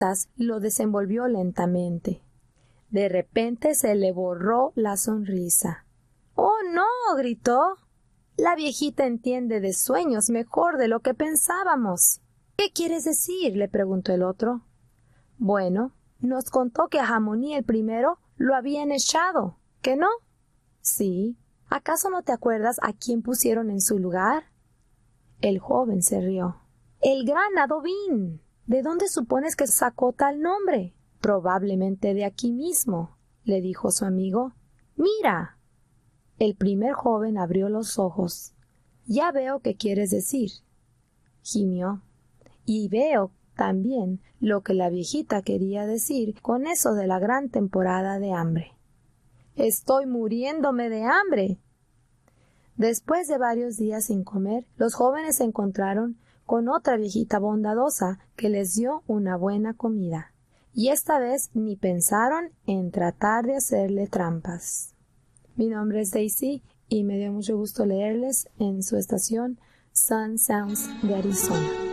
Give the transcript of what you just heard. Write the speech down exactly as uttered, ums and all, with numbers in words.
lo desenvolvió lentamente. De repente se le borró la sonrisa. —¡Oh, no! —gritó. La viejita entiende de sueños mejor de lo que pensábamos. —¿Qué quieres decir? —le preguntó el otro. —Bueno, nos contó que a Jamoní el primero lo habían echado, ¿que no? —Sí. ¿Acaso no te acuerdas a quién pusieron en su lugar? El joven se rió. —El gran Adobín. ¿De dónde supones que sacó tal nombre? —Probablemente de aquí mismo —le dijo su amigo—. —Mira. El primer joven abrió los ojos. —Ya veo qué quieres decir —gimió—. Y veo también lo que la viejita quería decir con eso de la gran temporada de hambre. —Estoy muriéndome de hambre. Después de varios días sin comer, los jóvenes se encontraron con otra viejita bondadosa que les dio una buena comida. Y esta vez ni pensaron en tratar de hacerle trampas. Mi nombre es Daisy y me dio mucho gusto leerles en su estación Sun Sounds de Arizona.